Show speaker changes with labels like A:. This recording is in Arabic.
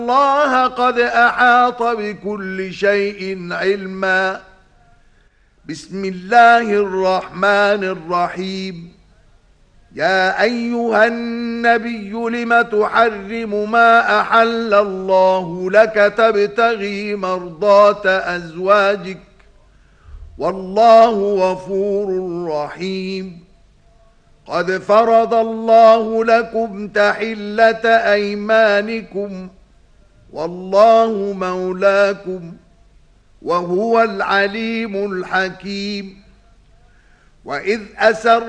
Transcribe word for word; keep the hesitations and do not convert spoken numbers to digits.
A: الله قد أحاط بكل شيء علما. بسم الله الرحمن الرحيم. يا أيها النبي لم تحرم ما أحل الله لك تبتغي مرضات أزواجك والله غفور رحيم. قد فرض الله لكم تحلة أيمانكم والله مولاكم وهو العليم الحكيم. وإذ أسر